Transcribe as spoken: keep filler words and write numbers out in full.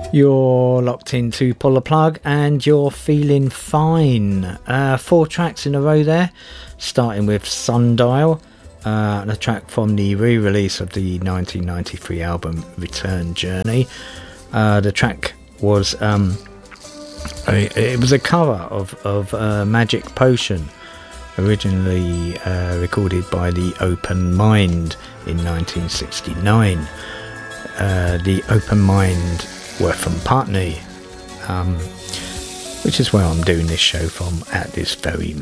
You're locked into Pull the Plug and you're feeling fine. Uh, four tracks in a row there, starting with Sundial, uh, a track from the re-release of the nineteen ninety-three album Return Journey. Uh, the track was um, a, it was a cover of, of uh, Magic Potion, originally uh, recorded by the Open Mind in nineteen sixty-nine. Uh, the Open Mind were from Putney, um, which is where I'm doing this show from at this very